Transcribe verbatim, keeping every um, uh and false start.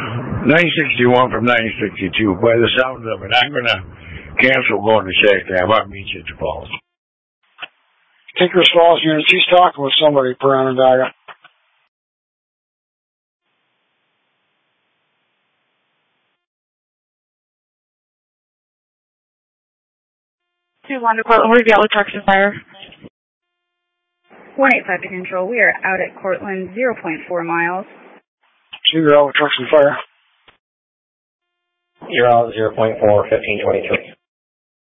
nine sixty-one from nine sixty-two. By the sound of it, I'm going to cancel going to Shackley. I'll meet you at the falls. Tinker's Falls units. He's talking with somebody, Paranadaga. two one to Cortland, what have you got with trucks and fire? one eight five to control. We are out at Cortland, zero point four miles. So you're out with trucks and fire. You're out zero point four, fifteen twenty-three.